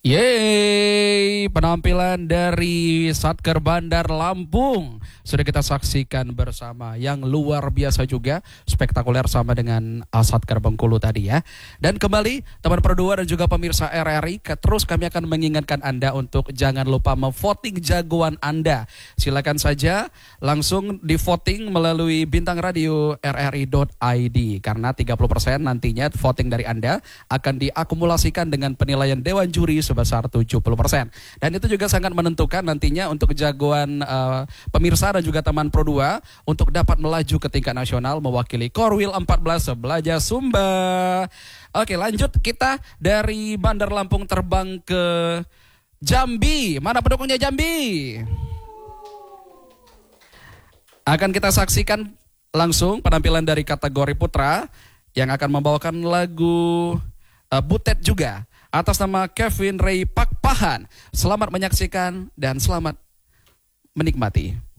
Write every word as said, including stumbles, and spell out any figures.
Yeay, penampilan dari Satker Bandar Lampung sudah kita saksikan bersama, yang luar biasa juga, spektakuler sama dengan uh, Satker Bengkulu tadi ya. Dan kembali teman Perdua dan juga pemirsa R R I, terus kami akan mengingatkan Anda untuk jangan lupa memvoting jagoan Anda. Silakan saja langsung di voting melalui bintang radio r r i dot i d, karena tiga puluh persen nantinya voting dari Anda akan diakumulasikan dengan penilaian Dewan Juri sebesar tujuh puluh persen. Dan itu juga sangat menentukan nantinya untuk jagoan uh, pemirsa dan juga teman Pro dua untuk dapat melaju ke tingkat nasional mewakili Korwil empat belas Sebelaja Sumba. Oke, lanjut kita dari Bandar Lampung terbang ke Jambi. Mana pendukungnya Jambi? Akan kita saksikan langsung penampilan dari kategori putra yang akan membawakan lagu uh, Butet juga atas nama Kevin Ray Pakpahan. Selamat menyaksikan dan selamat menikmati.